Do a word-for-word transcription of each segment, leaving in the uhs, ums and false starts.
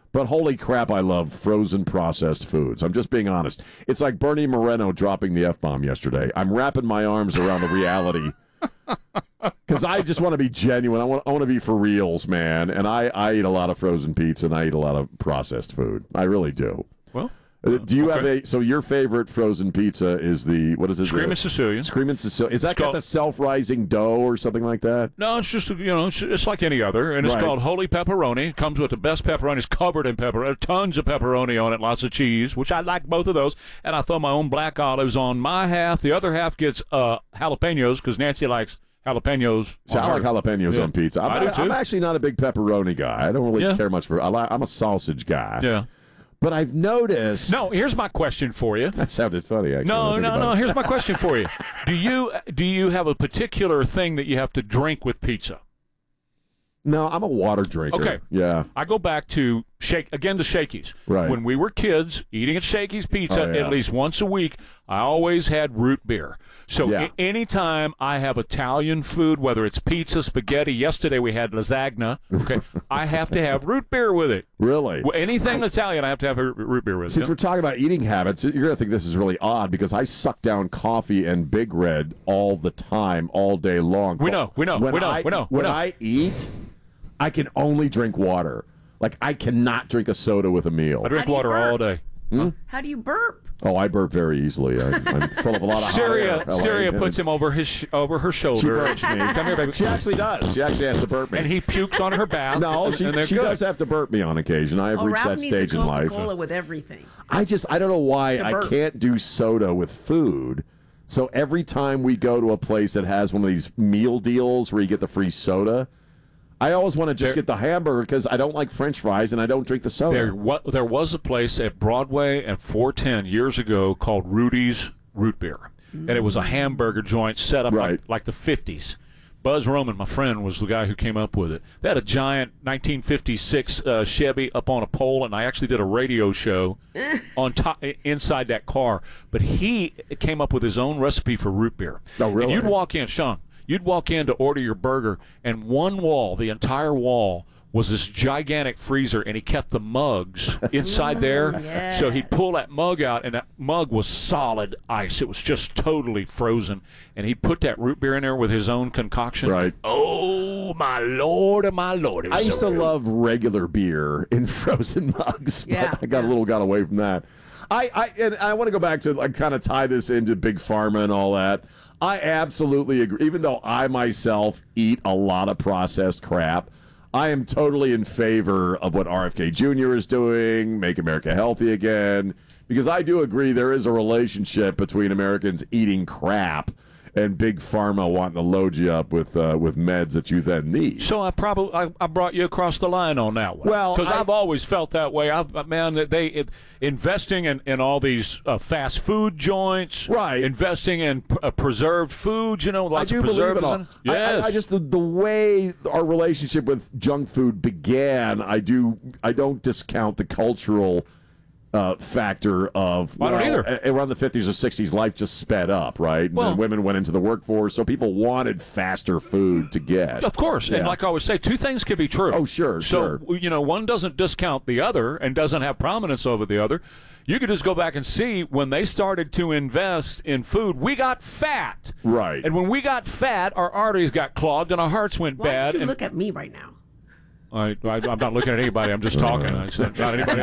But holy crap, I love frozen processed foods. I'm just being honest. It's like Bernie Moreno dropping the F-bomb yesterday. I'm wrapping my arms around the reality because I just want to be genuine. I want, I want to be for reals, man. And I, I eat a lot of frozen pizza and I eat a lot of processed food. I really do. Well, uh, do you okay. have a, so your favorite frozen pizza is the, what is it? Screaming Sicilian. Screaming Sicilian. Is that It's got called- the self-rising dough or something like that? No, it's just, you know, it's, it's like any other, and it's Right. called Holy Pepperoni. It comes with the best pepperoni. It's covered in pepperoni, tons of pepperoni on it, lots of cheese, which I like both of those, and I throw my own black olives on my half. The other half gets uh, jalapenos, because Nancy likes jalapenos. So I like her. jalapenos Yeah. on pizza. I'm, I do not- too. I'm actually not a big pepperoni guy. I don't really Yeah. care much for. I like, I'm a sausage guy. Yeah. But I've noticed. No, here's my question for you. That sounded funny. Actually, No, when I no, think no. about it. Here's my question for you. Do you do you have a particular thing that you have to drink with pizza? No, I'm a water drinker. Okay. Yeah. I go back to shake again to Shakey's. Right. When we were kids, eating at Shakey's Pizza Oh, yeah. at least once a week, I always had root beer. So Yeah. a- anytime I have Italian food, whether it's pizza, spaghetti, yesterday we had lasagna, okay, I have to have root beer with it. Really. Well, anything Italian, I have to have a root beer with Since it. we're talking about eating habits, you're going to think this is really odd because I suck down coffee and Big Red all the time, all day long. We know, we know, when we know, I, we know, we When know. I eat, I can only drink water. Like, I cannot drink a soda with a meal. I drink How do you water burp? all day. How do you burp? Oh, I burp very easily. I, I'm full of a lot of hot Syria, air. Oh, Syria I- puts him over his sh- over her She shoulder. burps me. Come here, baby. She actually does. She actually has to burp me. And he pukes on her bath. no, and, she, and they're she good. does have to burp me on occasion. I have Oh, reached Ralph that needs stage a in life. Coca-Cola with everything. I just, I don't know why To I burp. can't do soda with food. So every time we go to a place that has one of these meal deals where you get the free soda, I always want to just There- get the hamburger because I don't like French fries and I don't drink the soda. There, what, there was a place at Broadway at four ten years ago called Rudy's Root Beer, and it was a hamburger joint set up Right. like, like the fifties. Buzz Roman, my friend, was the guy who came up with it. They had a giant nineteen fifty-six uh, Chevy up on a pole, and I actually did a radio show on top inside that car. But he came up with his own recipe for root beer. Oh, really? And you'd walk in, Sean. You'd walk in to order your burger, and one wall, the entire wall, was this gigantic freezer, and he kept the mugs inside there. yes. So he'd pull that mug out, and that mug was solid ice. It was just totally frozen. And he'd put that root beer in there with his own concoction. Right. Oh, my Lord, and my Lord. It was I used so to good. love regular beer in frozen mugs, but Yeah, I got a yeah. little got away from that. I, I and I want to go back to like kind of tie this into big pharma and all that. I absolutely agree. Even though I myself eat a lot of processed crap, I am totally in favor of what R F K Junior is doing, Make America Healthy Again, because I do agree there is a relationship between Americans eating crap and big pharma wanting to load you up with uh, with meds that you then need. So I probably I, I brought you across the line on that one. Well, because I- I've always felt that way. I've man, that they it, investing in, in all these uh, fast food joints, Right. Investing in uh, preserved foods, you know, I lots do of believe preservatives. it all. in it. I, Yes. I, I just the, the way our relationship with junk food began. I do. I don't discount the cultural uh, factor of. I don't well, either. a- Around the fifties or sixties, life just sped up, right? And Well- then women went into the workforce, so people wanted faster food to get. Of course, and Yeah. like I always say, two things can be true. Oh, sure, so, sure. you know, one doesn't discount the other and doesn't have prominence over the other. You could just go back and see when they started to invest in food, we got fat. Right. And when we got fat, our arteries got clogged and our hearts went Why bad. did you and look at me right now? I, I, I'm not looking at anybody. I'm just talking. I said, not anybody.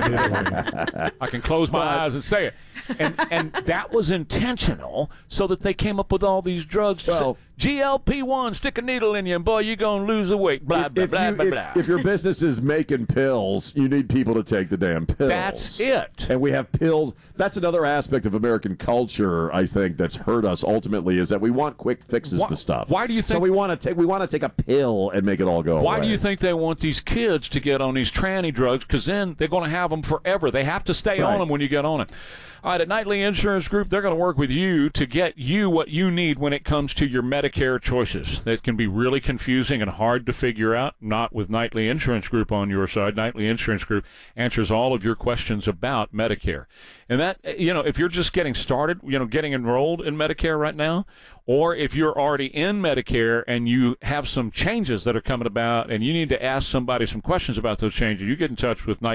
I can close my eyes and say it. And and that was intentional so that they came up with all these drugs. Well- G L P one, stick a needle in you, and boy, you're going to lose the weight. Blah, If, blah, if blah, you- blah, if- blah. if your business is making pills, you need people to take the damn pills. That's it. And we have pills. That's another aspect of American culture, I think, that's hurt us ultimately, is that we want quick fixes Why- to stuff. why do you So think- we want to take we want to take a pill and make it all go Why away. do you think they want these kids to get on these tranny drugs? Because then they're going to have them forever. They have to stay Right. on them when you get on it. All right, at Nightly Insurance Group, they're going to work with you to get you what you need when it comes to your Medicare choices. That can be really confusing and hard to figure out. Not with Nightly Insurance Group on your side. Nightly Insurance Group answers all of your questions about Medicare. And that, you know, if you're just getting started, you know, getting enrolled in Medicare right now, or if you're already in Medicare and you have some changes that are coming about and you need to ask somebody some questions about those changes, you get in touch with Nightly